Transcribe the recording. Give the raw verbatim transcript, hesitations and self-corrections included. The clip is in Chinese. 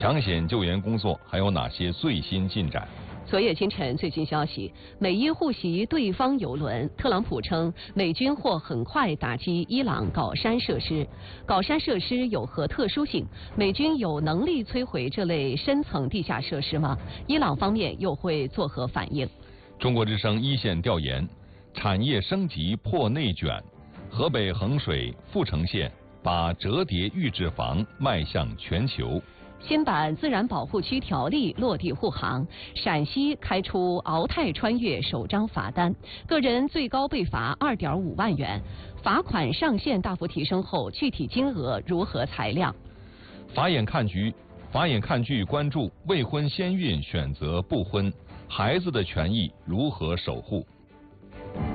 抢险救援工作还有哪些最新进展？ 昨夜今晨最新消息，美伊互袭对方油轮。特朗普称，美军或很快打击伊朗镐山设施。镐山设施有何特殊性？美军有能力摧毁这类深层地下设施吗？伊朗方面又会作何反应？ 中国之声一线调研，产业升级破内卷。河北衡水阜城县把折叠预制房迈向全球。 新版自然保护区条例落地护航，陕西开出鳌泰穿越首张罚单，个人最高被罚二点五万元，罚款上限大幅提升后，具体金额如何裁量？ 法眼看局，法眼看剧关注未婚先孕选择不婚，孩子的权益如何守护？